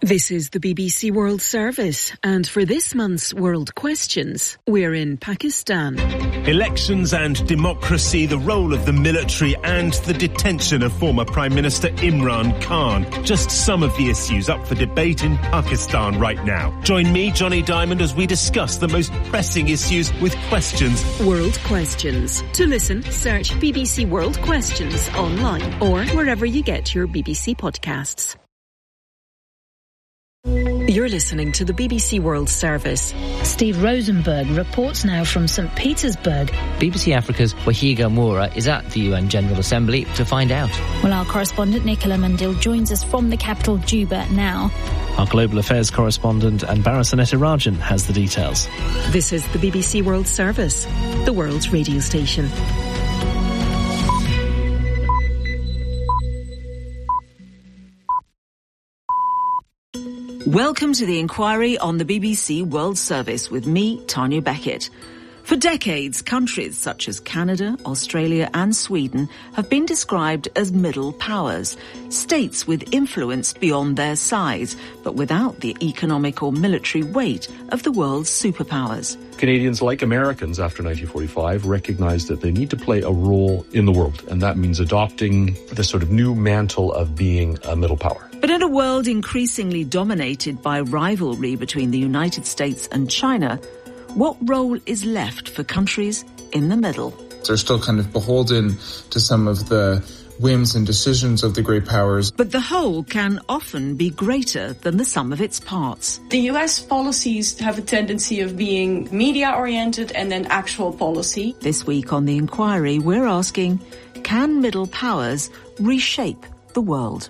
This is the BBC World Service, and for this month's World Questions, we're in Pakistan. Elections and democracy, the role of the military and the detention of former Prime Minister Imran Khan. Just some of the issues up for debate in Pakistan right now. Join me, Johnny Diamond, as we discuss the most pressing issues with questions. World Questions. To listen, search BBC World Questions online or wherever you get your BBC podcasts. You're listening to the BBC World Service. Steve Rosenberg reports now from St. Petersburg. BBC Africa's Wahiga Moura is at the UN General Assembly to find out. Well, our correspondent Nicola Mundil joins us from the capital Juba now. Our global affairs correspondent Anbara Sanetirajan has the details. This is the BBC World Service, the world's radio station. Welcome to the inquiry on the BBC World Service with me, Tanya Beckett. For decades, countries such as Canada, Australia and Sweden have been described as middle powers, states with influence beyond their size, but without the economic or military weight of the world's superpowers. Canadians, like Americans after 1945, recognized that they need to play a role in the world, and that means adopting this sort of new mantle of being a middle power. But in a world increasingly dominated by rivalry between the United States and China, what role is left for countries in the middle? They're still kind of beholden to some of the whims and decisions of the great powers. But the whole can often be greater than the sum of its parts. The US policies have a tendency of being media-oriented and then actual policy. This week on The Inquiry, we're asking, can middle powers reshape the world?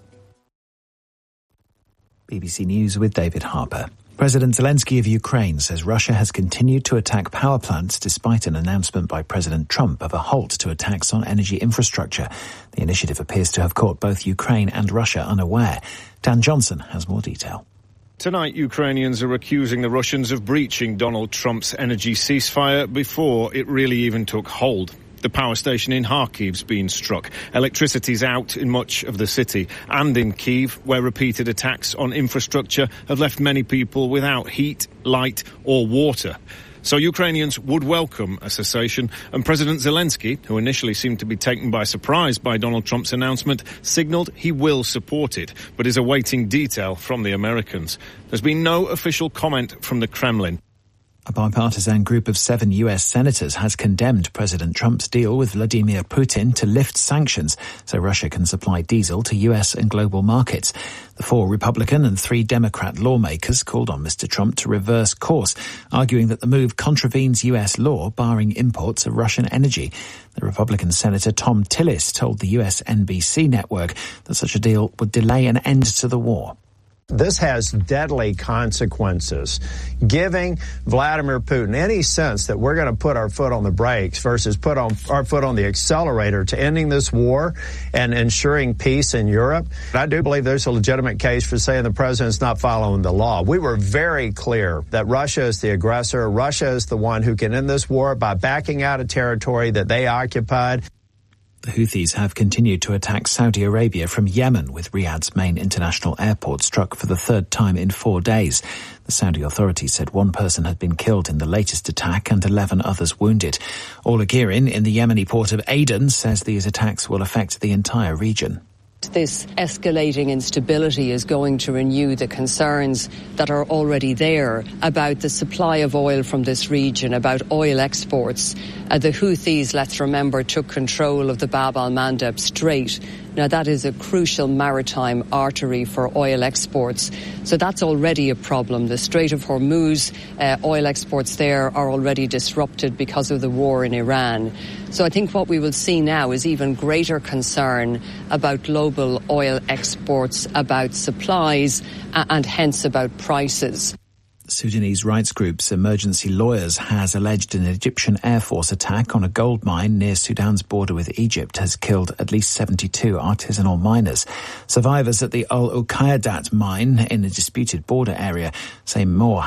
BBC News with David Harper. President Zelensky of Ukraine says Russia has continued to attack power plants despite an announcement by President Trump of a halt to attacks on energy infrastructure. The initiative appears to have caught both Ukraine and Russia unaware. Dan Johnson has more detail. Tonight, Ukrainians are accusing the Russians of breaching Donald Trump's energy ceasefire before it really even took hold. The power station in Kharkiv's been struck. Electricity's out in much of the city and in Kyiv, where repeated attacks on infrastructure have left many people without heat, light or water. So Ukrainians would welcome a cessation, and President Zelensky, who initially seemed to be taken by surprise by Donald Trump's announcement, signalled he will support it, but is awaiting detail from the Americans. There's been no official comment from the Kremlin. A bipartisan group of 7 US senators has condemned President Trump's deal with Vladimir Putin to lift sanctions so Russia can supply diesel to US and global markets. The 4 Republican and 3 Democrat lawmakers called on Mr. Trump to reverse course, arguing that the move contravenes US law barring imports of Russian energy. The Republican Senator Tom Tillis told the US NBC network that such a deal would delay an end to the war. This has deadly consequences. Giving Vladimir Putin any sense that we're going to put our foot on the brakes versus put our foot on the accelerator to ending this war and ensuring peace in Europe, I do believe there's a legitimate case for saying the president's not following the law. We were very clear that Russia is the aggressor. Russia is the one who can end this war by backing out of territory that they occupied. The Houthis have continued to attack Saudi Arabia from Yemen, with Riyadh's main international airport struck for the 3rd time in 4 days. The Saudi authorities said 1 person had been killed in the latest attack and 11 others wounded. Ola Girin in the Yemeni port of Aden says these attacks will affect the entire region. This escalating instability is going to renew the concerns that are already there about the supply of oil from this region, about oil exports. The Houthis, let's remember, took control of the Bab al-Mandeb Strait. Now, that is a crucial maritime artery for oil exports. So that's already a problem. The Strait of Hormuz, oil exports there are already disrupted because of the war in Iran. So I think what we will see now is even greater concern about global oil exports, about supplies, and hence about prices. Sudanese rights groups Emergency Lawyers has alleged an Egyptian Air Force attack on a gold mine near Sudan's border with Egypt has killed at least 72 artisanal miners. Survivors at the Al Uqaydat mine in a disputed border area say more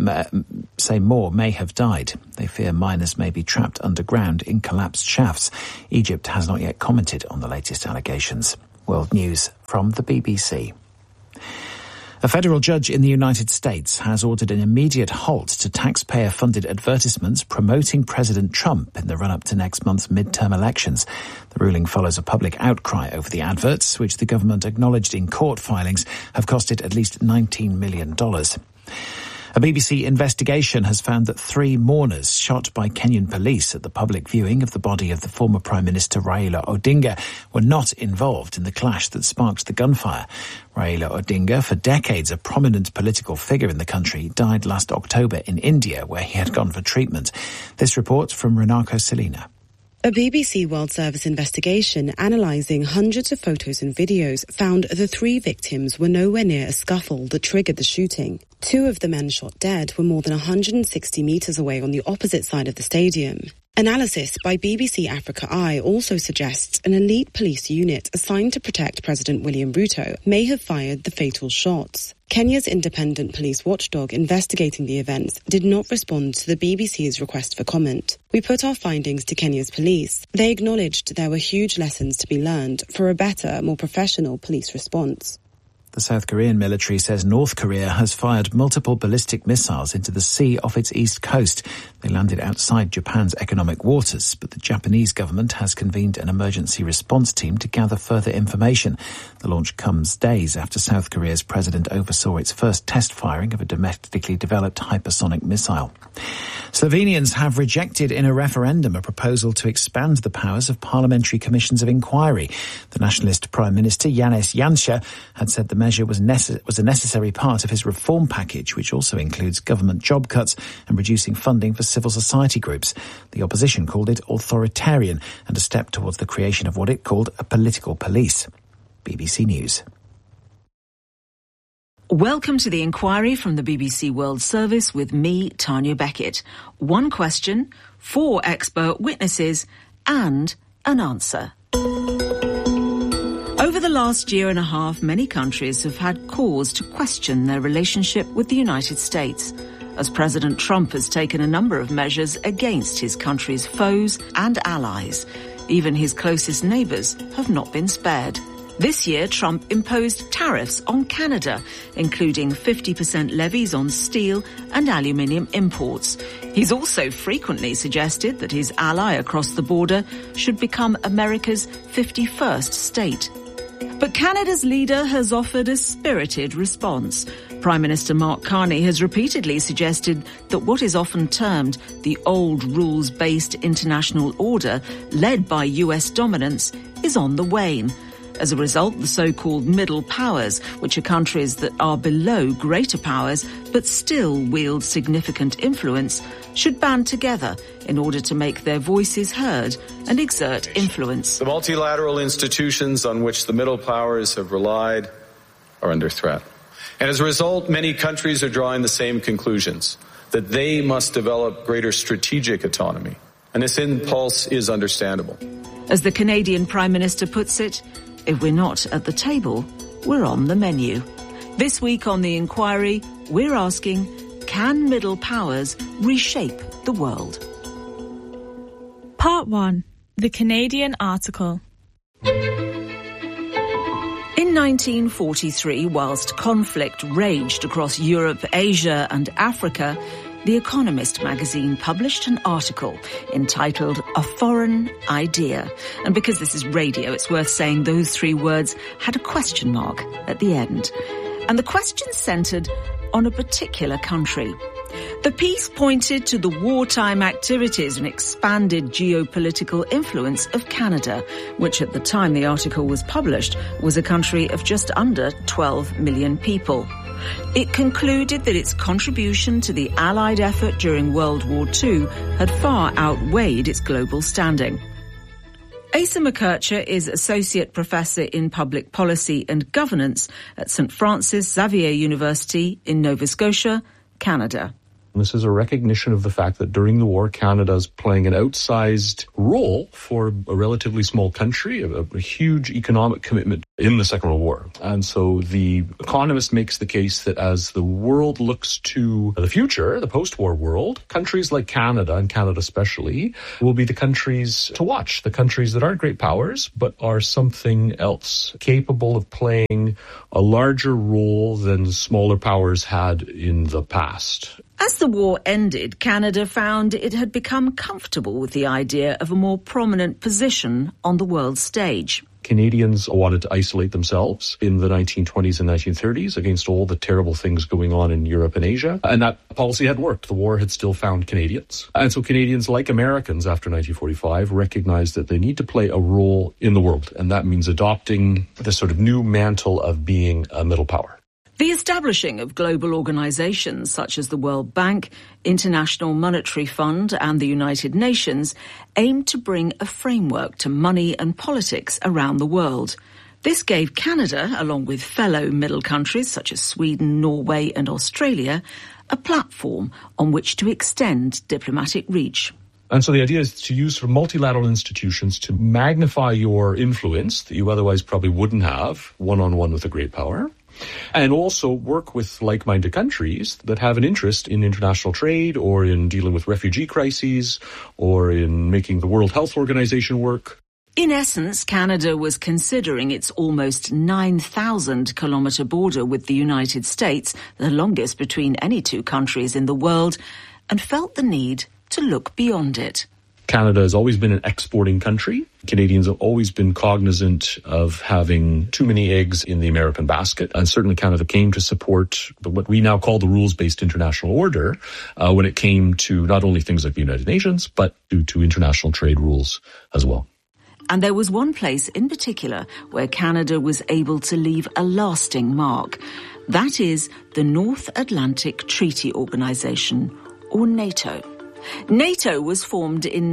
may have died. They fear miners may be trapped underground in collapsed shafts. Egypt has not yet commented on the latest allegations. World News from the BBC. A federal judge in the United States has ordered an immediate halt to taxpayer-funded advertisements promoting President Trump in the run-up to next month's midterm elections. The ruling follows a public outcry over the adverts, which the government acknowledged in court filings have costed at least $19 million. A BBC investigation has found that 3 mourners shot by Kenyan police at the public viewing of the body of the former Prime Minister Raila Odinga were not involved in the clash that sparked the gunfire. Raila Odinga, for decades a prominent political figure in the country, died last October in India, where he had gone for treatment. This report from Renako Selina. A BBC World Service investigation analysing hundreds of photos and videos found the 3 victims were nowhere near a scuffle that triggered the shooting. 2 of the men shot dead were more than 160 metres away on the opposite side of the stadium. Analysis by BBC Africa Eye also suggests an elite police unit assigned to protect President William Ruto may have fired the fatal shots. Kenya's independent police watchdog investigating the events did not respond to the BBC's request for comment. We put our findings to Kenya's police. They acknowledged there were huge lessons to be learned for a better, more professional police response. The South Korean military says North Korea has fired multiple ballistic missiles into the sea off its east coast. They landed outside Japan's economic waters, but the Japanese government has convened an emergency response team to gather further information. The launch comes days after South Korea's president oversaw its first test firing of a domestically developed hypersonic missile. Slovenians have rejected in a referendum a proposal to expand the powers of parliamentary commissions of inquiry. The nationalist Prime Minister Janez Janša had said the measure was a necessary part of his reform package, which also includes government job cuts and reducing funding for civil society groups. The opposition called it authoritarian and a step towards the creation of what it called a political police. BBC News. Welcome to the inquiry from the BBC World Service with me, Tanya Beckett. 1 question, 4 expert witnesses, and an answer. Over the last year and a half, many countries have had cause to question their relationship with the United States, as President Trump has taken a number of measures against his country's foes and allies. Even his closest neighbours have not been spared. This year, Trump imposed tariffs on Canada, including 50% levies on steel and aluminium imports. He's also frequently suggested that his ally across the border should become America's 51st state. But Canada's leader has offered a spirited response. Prime Minister Mark Carney has repeatedly suggested that what is often termed the old rules-based international order, led by US dominance, is on the wane. As a result, the so-called middle powers, which are countries that are below greater powers but still wield significant influence, should band together in order to make their voices heard and exert influence. The multilateral institutions on which the middle powers have relied are under threat. And as a result, many countries are drawing the same conclusions, that they must develop greater strategic autonomy. And this impulse is understandable. As the Canadian Prime Minister puts it, if we're not at the table, we're on the menu. This week on The Inquiry, we're asking, can middle powers reshape the world? Part 1. The Canadian Article. In 1943, whilst conflict raged across Europe, Asia and Africa, The Economist magazine published an article entitled A Foreign Idea. And because this is radio, it's worth saying those 3 words had a question mark at the end. And the question centred on a particular country. The piece pointed to the wartime activities and expanded geopolitical influence of Canada, which at the time the article was published was a country of just under 12 million people. It concluded that its contribution to the Allied effort during World War II had far outweighed its global standing. Asa McKercher is Associate Professor in Public Policy and Governance at St. Francis Xavier University in Nova Scotia, Canada. This is a recognition of the fact that during the war, Canada is playing an outsized role for a relatively small country, a huge economic commitment in the Second World War. And so the Economist makes the case that as the world looks to the future, the post-war world, countries like Canada, and Canada especially, will be the countries to watch, the countries that aren't great powers, but are something else, capable of playing a larger role than smaller powers had in the past. As the war ended, Canada found it had become comfortable with the idea of a more prominent position on the world stage. Canadians wanted to isolate themselves in the 1920s and 1930s against all the terrible things going on in Europe and Asia. And that policy had worked. The war had still found Canadians. And so Canadians, like Americans after 1945, recognized that they need to play a role in the world. And that means adopting this sort of new mantle of being a middle power. The establishing of global organisations such as the World Bank, International Monetary Fund and the United Nations aimed to bring a framework to money and politics around the world. This gave Canada, along with fellow middle countries such as Sweden, Norway and Australia, a platform on which to extend diplomatic reach. And so the idea is to use sort of multilateral institutions to magnify your influence that you otherwise probably wouldn't have one-on-one with a great power. And also work with like-minded countries that have an interest in international trade or in dealing with refugee crises or in making the World Health Organization work. In essence, Canada was considering its almost 9,000-kilometre border with the United States, the longest between any two countries in the world, and felt the need to look beyond it. Canada has always been an exporting country. Canadians have always been cognizant of having too many eggs in the American basket. And certainly Canada came to support what we now call the rules-based international order when it came to not only things like the United Nations, but to international trade rules as well. And there was one place in particular where Canada was able to leave a lasting mark. That is the North Atlantic Treaty Organization, or NATO. NATO was formed in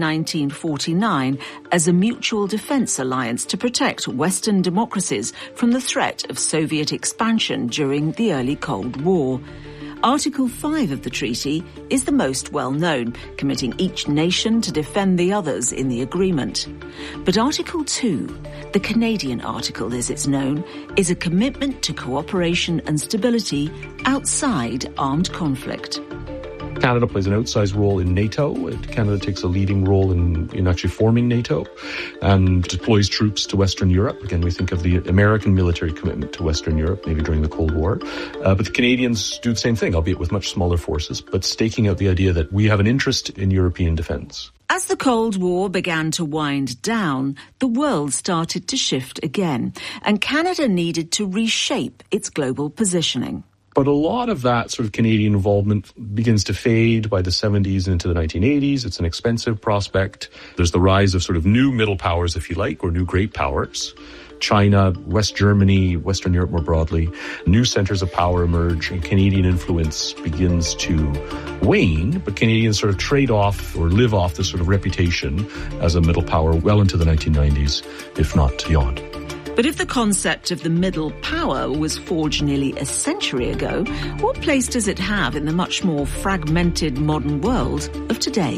1949 as a mutual defence alliance to protect Western democracies from the threat of Soviet expansion during the early Cold War. Article 5 of the treaty is the most well-known, committing each nation to defend the others in the agreement. But Article 2, the Canadian article as it's known, is a commitment to cooperation and stability outside armed conflict. Canada plays an outsized role in NATO. Canada takes a leading role in actually forming NATO and deploys troops to Western Europe. Again, we think of the American military commitment to Western Europe, maybe during the Cold War. But the Canadians do the same thing, albeit with much smaller forces, but staking out the idea that we have an interest in European defence. As the Cold War began to wind down, the world started to shift again, and Canada needed to reshape its global positioning. But a lot of that sort of Canadian involvement begins to fade by the 70s and into the 1980s. It's an expensive prospect. There's the rise of sort of new middle powers, if you like, or new great powers. China, West Germany, Western Europe more broadly. New centres of power emerge and Canadian influence begins to wane, but Canadians sort of trade off or live off this sort of reputation as a middle power well into the 1990s, if not beyond. But if the concept of the middle power was forged nearly a century ago, what place does it have in the much more fragmented modern world of today?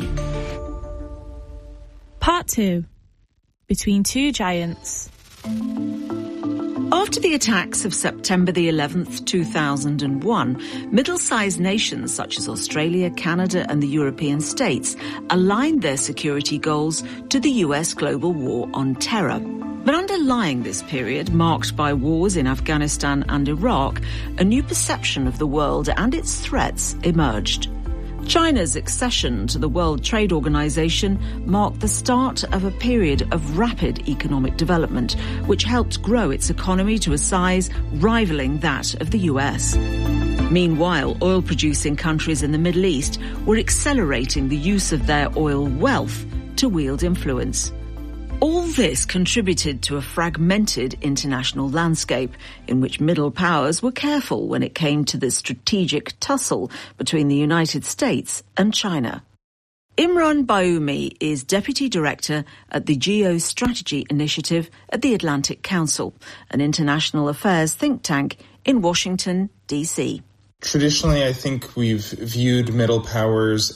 Part 2. Between Two Giants. After the attacks of September the 11th, 2001, middle-sized nations such as Australia, Canada and the European states aligned their security goals to the US global war on terror. But underlying this period, marked by wars in Afghanistan and Iraq, a new perception of the world and its threats emerged. China's accession to the World Trade Organization marked the start of a period of rapid economic development, which helped grow its economy to a size rivaling that of the US. Meanwhile, oil-producing countries in the Middle East were accelerating the use of their oil wealth to wield influence. All this contributed to a fragmented international landscape in which middle powers were careful when it came to the strategic tussle between the United States and China. Imran Bayoumi is Deputy Director at the Geostrategy Initiative at the Atlantic Council, an international affairs think tank in Washington, D.C. Traditionally, I think we've viewed middle powers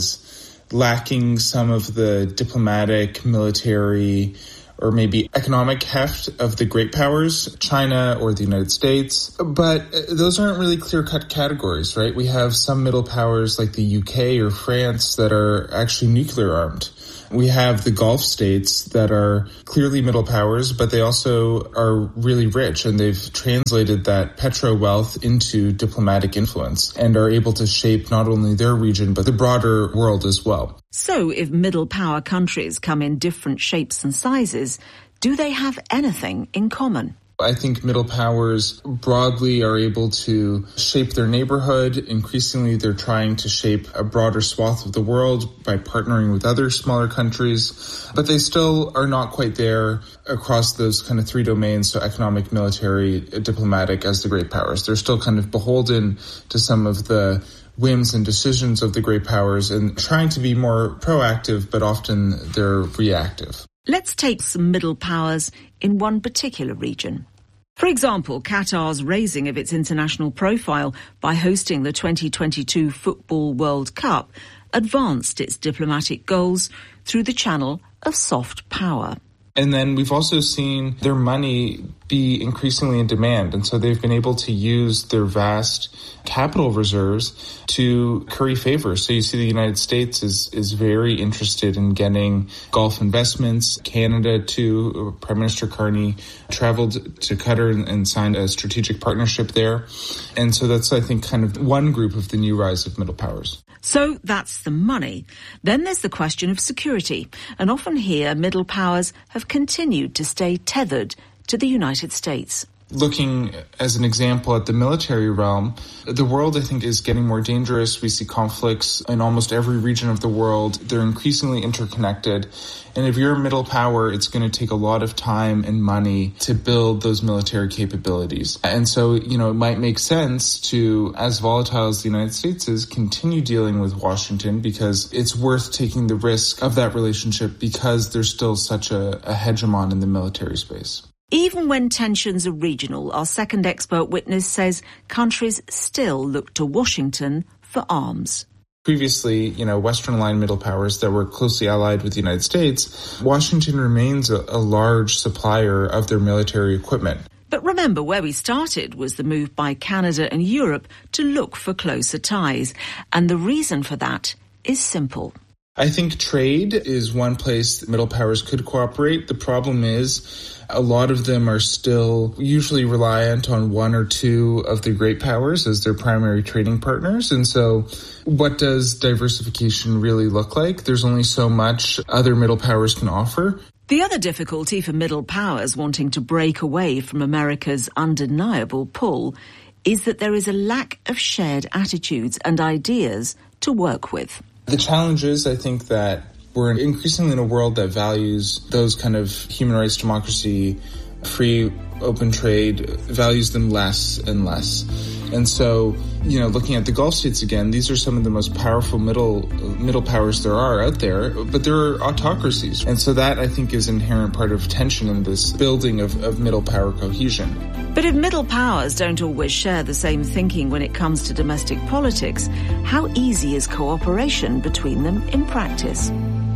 as lacking some of the diplomatic, military, or maybe economic heft of the great powers, China or the United States. But those aren't really clear-cut categories, right? We have some middle powers like the UK or France that are actually nuclear-armed. We have the Gulf states that are clearly middle powers, but they also are really rich, and they've translated that petro wealth into diplomatic influence and are able to shape not only their region, but the broader world as well. So if middle power countries come in different shapes and sizes, do they have anything in common? I think middle powers broadly are able to shape their neighborhood. Increasingly, they're trying to shape a broader swath of the world by partnering with other smaller countries. But they still are not quite there across those kind of three domains, so economic, military, diplomatic, as the great powers. They're still kind of beholden to some of the whims and decisions of the great powers and trying to be more proactive, but often they're reactive. Let's take some middle powers in one particular region. For example, Qatar's raising of its international profile by hosting the 2022 Football World Cup advanced its diplomatic goals through the channel of soft power. And then we've also seen their money be increasingly in demand. And so they've been able to use their vast capital reserves to curry favor. So you see the United States is very interested in getting Gulf investments. Canada, too, Prime Minister Carney traveled to Qatar and signed a strategic partnership there. And so that's, I think, kind of one group of the new rise of middle powers. So that's the money. Then there's the question of security. And often here, middle powers have continued to stay tethered to the United States. Looking as an example at the military realm, the world, I think, is getting more dangerous. We see conflicts in almost every region of the world. They're increasingly interconnected. And if you're a middle power, it's going to take a lot of time and money to build those military capabilities. And so, it might make sense to, as volatile as the United States is, continue dealing with Washington because it's worth taking the risk of that relationship because there's still such a hegemon in the military space. Even when tensions are regional, our second expert witness says countries still look to Washington for arms. Previously, Western-aligned middle powers that were closely allied with the United States, Washington remains a large supplier of their military equipment. But remember, where we started was the move by Canada and Europe to look for closer ties. And the reason for that is simple. I think trade is one place that middle powers could cooperate. The problem is a lot of them are still usually reliant on one or two of the great powers as their primary trading partners. And so what does diversification really look like? There's only so much other middle powers can offer. The other difficulty for middle powers wanting to break away from America's undeniable pull is that there is a lack of shared attitudes and ideas to work with. The challenge is, I think, that we're increasingly in a world that values those kind of human rights, democracy, free, open trade, values them less and less. And so, looking at the Gulf states again, these are some of the most powerful middle powers there are out there, but there are autocracies. And so that, I think, is an inherent part of tension in this building of middle power cohesion. But if middle powers don't always share the same thinking when it comes to domestic politics, how easy is cooperation between them in practice?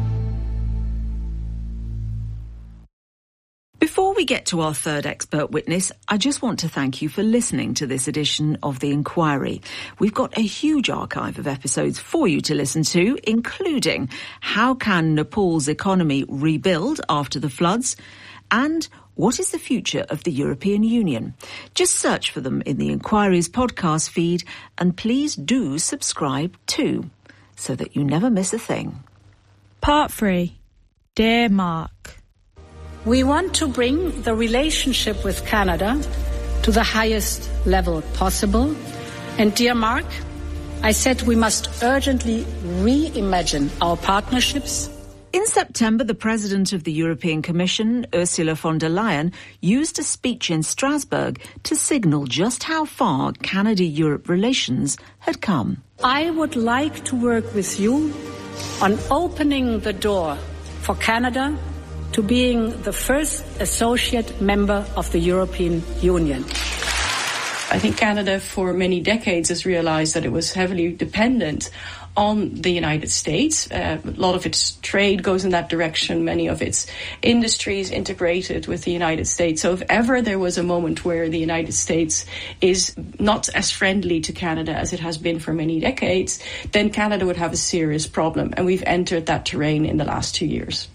Before we get to our third expert witness, I just want to thank you for listening to this edition of The Inquiry. We've got a huge archive of episodes for you to listen to, including How Can Nepal's Economy Rebuild After the Floods? And What is the Future of the European Union? Just search for them in The Inquiry's podcast feed, and please do subscribe too, so that you never miss a thing. Part 3. Dear Mark. We want to bring the relationship with Canada to the highest level possible. And dear Mark, I said we must urgently reimagine our partnerships. In September, the President of the European Commission, Ursula von der Leyen, used a speech in Strasbourg to signal just how far Canada-Europe relations had come. I would like to work with you on opening the door for Canada to being the first associate member of the European Union. I think Canada for many decades has realized that it was heavily dependent on the United States. A lot of its trade goes in that direction. Many of its industries integrated with the United States. So if ever there was a moment where the United States is not as friendly to Canada as it has been for many decades, then Canada would have a serious problem. And we've entered that terrain in the last 2 years.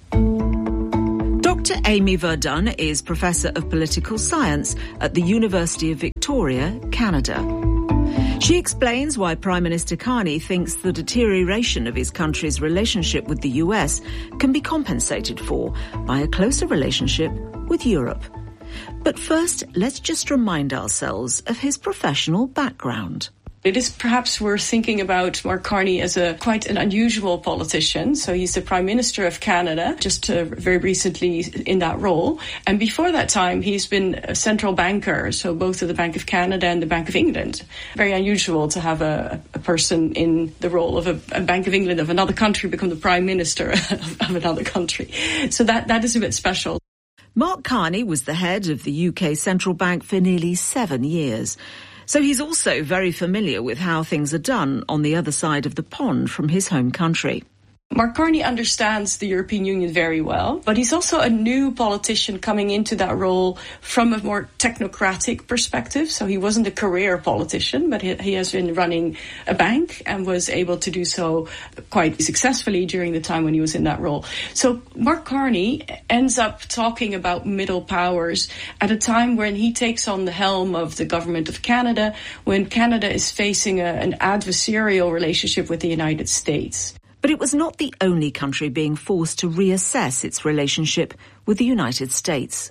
Dr. Amy Verdun is Professor of Political Science at the University of Victoria, Canada. She explains why Prime Minister Carney thinks the deterioration of his country's relationship with the US can be compensated for by a closer relationship with Europe. But first, let's just remind ourselves of his professional background. It is perhaps worth thinking about Mark Carney as quite an unusual politician. So he's the Prime Minister of Canada, just very recently in that role. And before that time, he's been a central banker, so both of the Bank of Canada and the Bank of England. Very unusual to have a person in the role of a Bank of England of another country become the Prime Minister of another country. So that is a bit special. Mark Carney was the head of the UK Central Bank for nearly 7 years. So he's also very familiar with how things are done on the other side of the pond from his home country. Mark Carney understands the European Union very well, but he's also a new politician coming into that role from a more technocratic perspective. So he wasn't a career politician, but he has been running a bank and was able to do so quite successfully during the time when he was in that role. So Mark Carney ends up talking about middle powers at a time when he takes on the helm of the government of Canada, when Canada is facing an adversarial relationship with the United States. But it was not the only country being forced to reassess its relationship with the United States.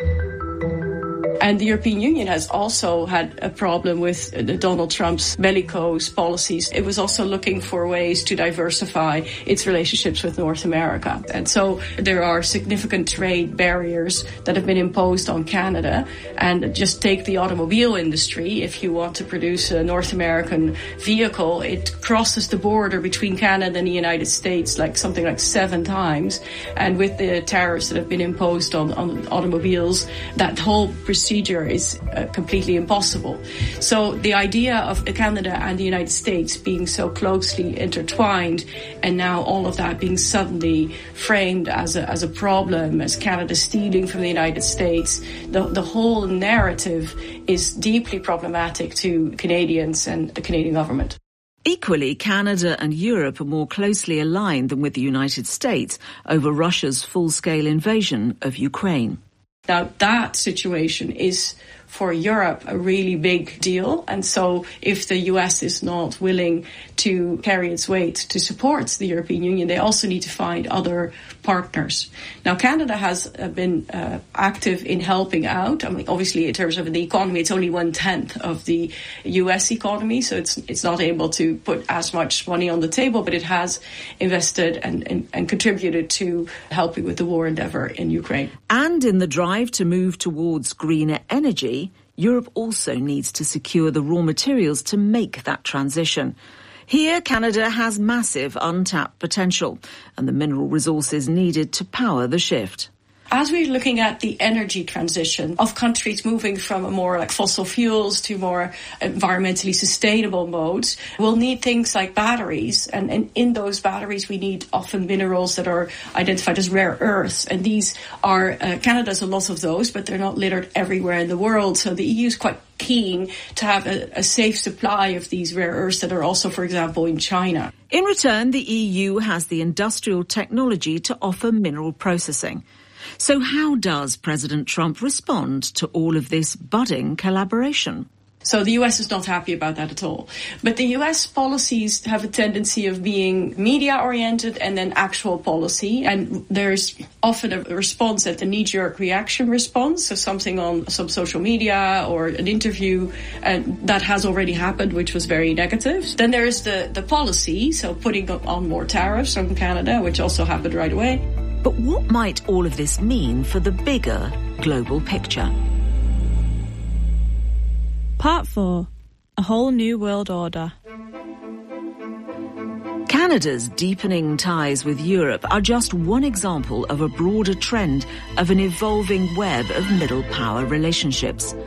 And the European Union has also had a problem with Donald Trump's bellicose policies. It was also looking for ways to diversify its relationships with North America. And so there are significant trade barriers that have been imposed on Canada. And just take the automobile industry. If you want to produce a North American vehicle, it crosses the border between Canada and the United States something like 7 times. And with the tariffs that have been imposed on automobiles, that whole procedure is completely impossible. So the idea of Canada and the United States being so closely intertwined, and now all of that being suddenly framed as a problem, as Canada stealing from the United States, the whole narrative is deeply problematic to Canadians and the Canadian government. Equally, Canada and Europe are more closely aligned than with the United States over Russia's full-scale invasion of Ukraine. Now, that situation is, for Europe, a really big deal. And so if the US is not willing to carry its weight to support the European Union, they also need to find other partners. Now, Canada has been active in helping out. I mean, obviously, in terms of the economy, it's only 1/10 of the US economy, so it's not able to put as much money on the table, but it has invested and contributed to helping with the war endeavor in Ukraine. And in the drive to move towards greener energy, Europe also needs to secure the raw materials to make that transition. Here, Canada has massive untapped potential and the mineral resources needed to power the shift. As we're looking at the energy transition of countries moving from a more fossil fuels to more environmentally sustainable modes, we'll need things like batteries. And in those batteries, we need often minerals that are identified as rare earths. And these are, Canada has a lot of those, but they're not littered everywhere in the world. So the EU is quite keen to have a safe supply of these rare earths that are also, for example, in China. In return, the EU has the industrial technology to offer mineral processing. So how does President Trump respond to all of this budding collaboration? So the US is not happy about that at all. But the US policies have a tendency of being media-oriented and then actual policy. And there's often a response at the knee-jerk reaction response, so something on some social media or an interview, and that has already happened, which was very negative. Then there is the policy, so putting on more tariffs on Canada, which also happened right away. But what might all of this mean for the bigger global picture? Part 4. A Whole New World Order. Canada's deepening ties with Europe are just one example of a broader trend of an evolving web of middle power relationships.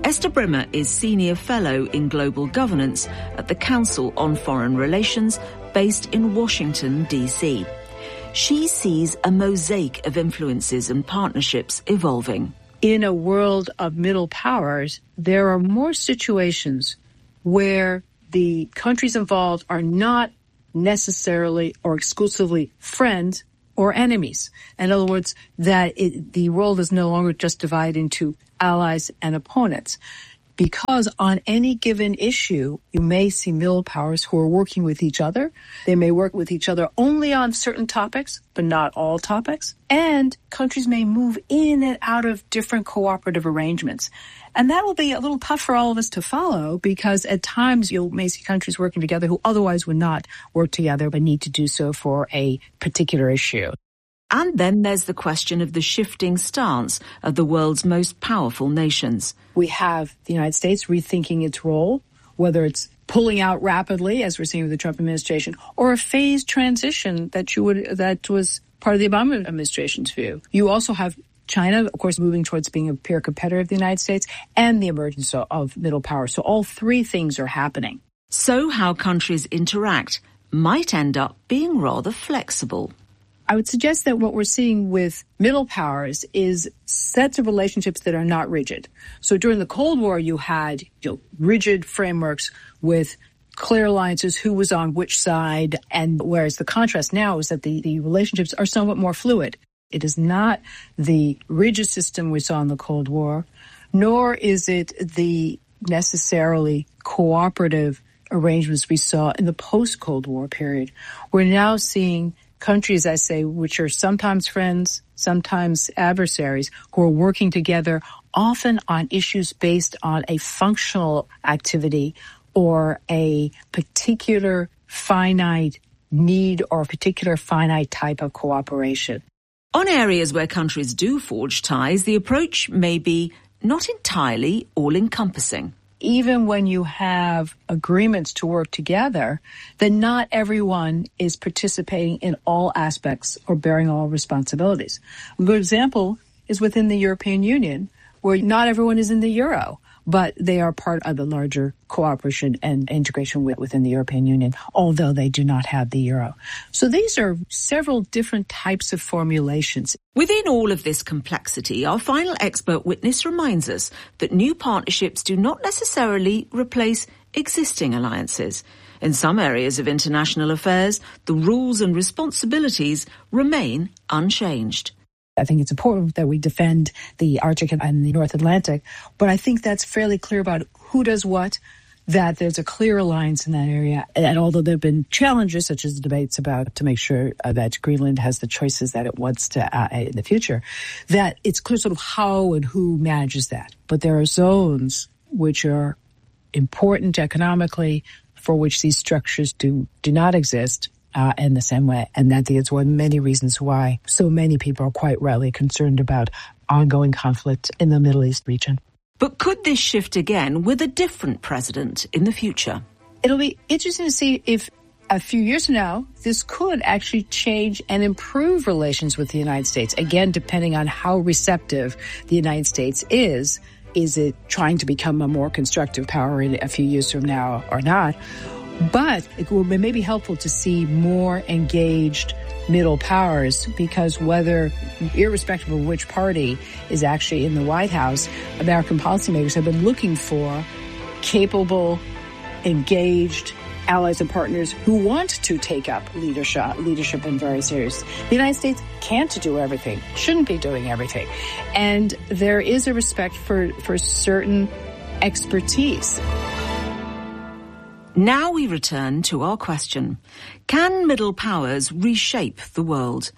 Esther Brimmer is Senior Fellow in Global Governance at the Council on Foreign Relations, based in Washington, D.C. She sees a mosaic of influences and partnerships evolving. In a world of middle powers, there are more situations where the countries involved are not necessarily or exclusively friends or enemies. In other words, that the world is no longer just divided into allies and opponents. Because on any given issue, you may see middle powers who are working with each other. They may work with each other only on certain topics, but not all topics. And countries may move in and out of different cooperative arrangements. And that will be a little tough for all of us to follow, because at times you may see countries working together who otherwise would not work together but need to do so for a particular issue. And then there's the question of the shifting stance of the world's most powerful nations. We have the United States rethinking its role, whether it's pulling out rapidly, as we're seeing with the Trump administration, or a phased transition that was part of the Obama administration's view. You also have China, of course, moving towards being a peer competitor of the United States, and the emergence of middle power. So all three things are happening. So how countries interact might end up being rather flexible. I would suggest that what we're seeing with middle powers is sets of relationships that are not rigid. So during the Cold War, you had rigid frameworks with clear alliances, who was on which side, and whereas the contrast now is that the relationships are somewhat more fluid. It is not the rigid system we saw in the Cold War, nor is it the necessarily cooperative arrangements we saw in the post-Cold War period. We're now seeing countries, I say, which are sometimes friends, sometimes adversaries, who are working together often on issues based on a functional activity or a particular finite need or a particular finite type of cooperation. On areas where countries do forge ties, the approach may be not entirely all-encompassing. Even when you have agreements to work together, then not everyone is participating in all aspects or bearing all responsibilities. A good example is within the European Union, where not everyone is in the euro, but they are part of the larger cooperation and integration within the European Union, although they do not have the euro. So these are several different types of formulations. Within all of this complexity, our final expert witness reminds us that new partnerships do not necessarily replace existing alliances. In some areas of international affairs, the rules and responsibilities remain unchanged. I think it's important that we defend the Arctic and the North Atlantic, but I think that's fairly clear about who does what, that there's a clear alliance in that area. And although there have been challenges, such as debates about to make sure that Greenland has the choices that it wants to in the future, that it's clear sort of how and who manages that. But there are zones which are important economically for which these structures do not exist. In the same way. And that is one of many reasons why so many people are quite rightly concerned about ongoing conflict in the Middle East region. But could this shift again with a different president in the future? It'll be interesting to see if a few years from now, this could actually change and improve relations with the United States. Again, depending on how receptive the United States is. Is it trying to become a more constructive power in a few years from now or not? But it may be helpful to see more engaged middle powers, because irrespective of which party is actually in the White House, American policymakers have been looking for capable, engaged allies and partners who want to take up leadership in various areas. The United States can't do everything, shouldn't be doing everything. And there is a respect for certain expertise. Now we return to our question. Can middle powers reshape the world?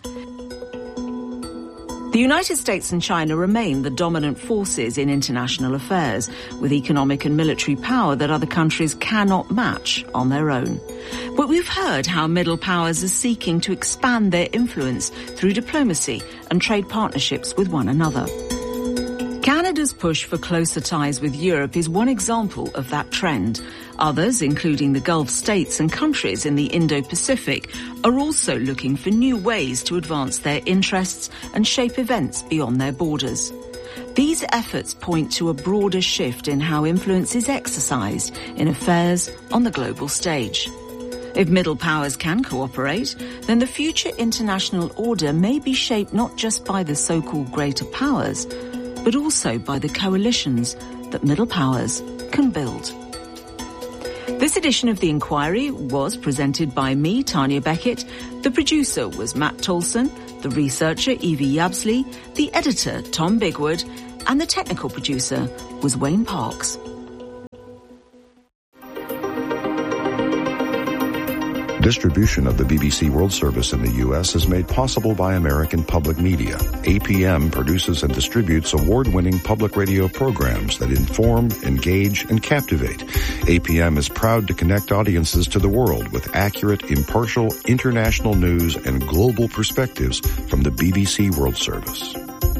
The United States and China remain the dominant forces in international affairs, with economic and military power that other countries cannot match on their own. But we've heard how middle powers are seeking to expand their influence through diplomacy and trade partnerships with one another. Canada's push for closer ties with Europe is one example of that trend. Others, including the Gulf states and countries in the Indo-Pacific, are also looking for new ways to advance their interests and shape events beyond their borders. These efforts point to a broader shift in how influence is exercised in affairs on the global stage. If middle powers can cooperate, then the future international order may be shaped not just by the so-called greater powers, but also by the coalitions that middle powers can build. This edition of The Inquiry was presented by me, Tanya Beckett. The producer was Matt Tolson, the researcher Evie Yabsley, the editor Tom Bigwood, and the technical producer was Wayne Parks. Distribution of the BBC World Service in the U.S. is made possible by American Public Media. APM produces and distributes award-winning public radio programs that inform, engage, and captivate. APM is proud to connect audiences to the world with accurate, impartial, international news and global perspectives from the BBC World Service.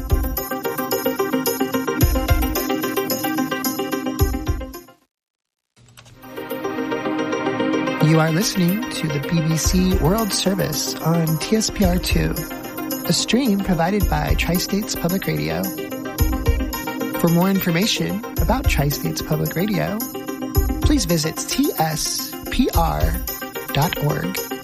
You are listening to the BBC World Service on TSPR2, a stream provided by Tri-States Public Radio. For more information about Tri-States Public Radio, please visit tspr.org.